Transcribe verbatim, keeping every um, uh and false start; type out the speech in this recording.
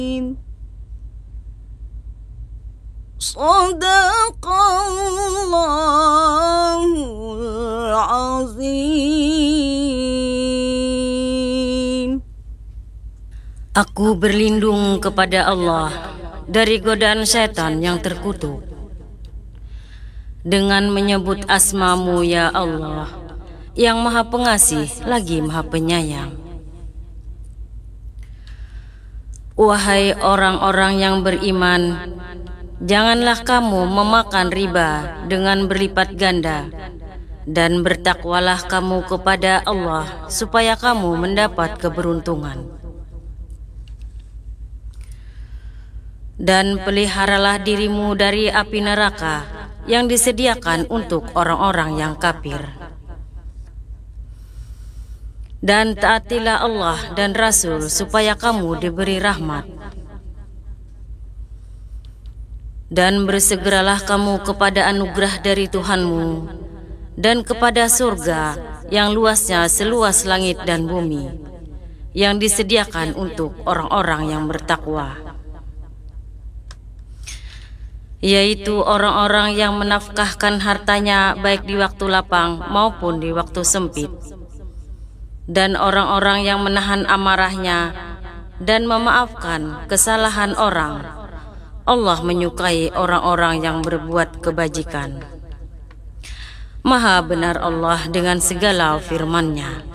Shadaqallahul azim. Aku berlindung kepada Allah dari godaan setan yang terkutuk dengan menyebut asma-Mu ya Allah, yang Maha Pengasih lagi Maha Penyayang. Wahai orang-orang yang beriman, janganlah kamu memakan riba dengan berlipat ganda, dan bertakwalah kamu kepada Allah supaya kamu mendapat keberuntungan. Dan peliharalah dirimu dari api neraka yang disediakan untuk orang-orang yang kafir. Dan taatilah Allah dan Rasul supaya kamu diberi rahmat. Dan bersegeralah kamu kepada anugerah dari Tuhanmu dan kepada surga yang luasnya seluas langit dan bumi, yang disediakan untuk orang-orang yang bertakwa, yaitu orang-orang yang menafkahkan hartanya baik di waktu lapang maupun di waktu sempit, dan orang-orang yang menahan amarahnya dan memaafkan kesalahan orang. Allah menyukai orang-orang yang berbuat kebajikan. Maha benar Allah dengan segala firman-Nya.